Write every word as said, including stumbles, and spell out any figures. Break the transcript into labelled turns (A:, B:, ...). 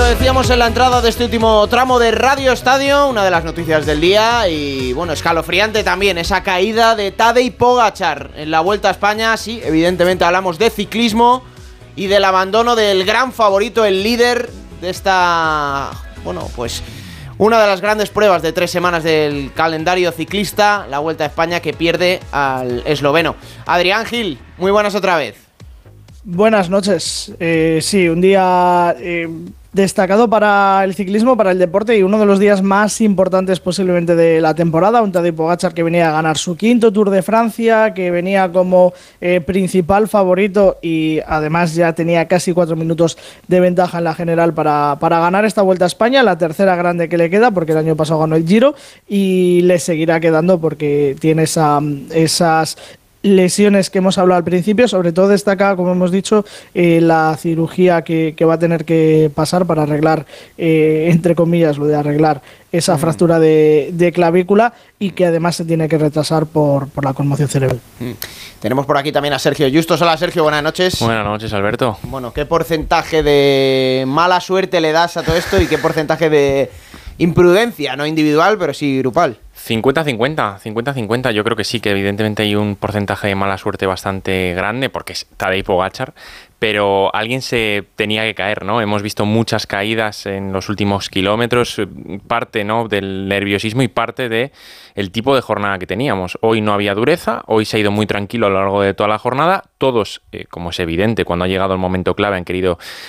A: decíamos en la entrada de este último tramo de Radio Estadio, una de las noticias del día y, bueno, escalofriante también, esa caída de Tadej Pogačar en la Vuelta a España. Sí, evidentemente hablamos de ciclismo y del abandono del gran favorito, el líder de esta, bueno, pues una de las grandes pruebas de tres semanas del calendario ciclista, la Vuelta a España, que pierde al esloveno. Adrián Gil, muy buenas otra vez.
B: Buenas noches. Eh, sí, un día eh, destacado para el ciclismo, para el deporte y uno de los días más importantes posiblemente de la temporada. Un Tadej Pogačar que venía a ganar su quinto Tour de Francia, que venía como eh, principal favorito y además ya tenía casi cuatro minutos de ventaja en la general para, para ganar esta Vuelta a España, la tercera grande que le queda porque el año pasado ganó el Giro y le seguirá quedando porque tiene esa, esas lesiones que hemos hablado al principio. Sobre todo destaca, como hemos dicho, eh, la cirugía que, que va a tener que pasar para arreglar, eh, entre comillas, lo de arreglar esa mm. fractura de, de clavícula y que además se tiene que retrasar por, por la conmoción cerebral. Mm.
A: Tenemos por aquí también a Sergio Justos. Hola Sergio, buenas noches.
C: Buenas noches, Alberto.
A: Bueno, ¿qué porcentaje de mala suerte le das a todo esto y qué porcentaje de imprudencia, no individual, pero sí grupal?
C: cincuenta cincuenta, cincuenta cincuenta, yo creo que sí, que evidentemente hay un porcentaje de mala suerte bastante grande, porque es Tadej Pogačar, pero alguien se tenía que caer, ¿no? Hemos visto muchas caídas en los últimos kilómetros, parte, ¿no?, del nerviosismo y parte de el tipo de jornada que teníamos. Hoy no había dureza, hoy se ha ido muy tranquilo a lo largo de toda la jornada. Todos, eh, como es evidente, cuando ha llegado el momento clave han querido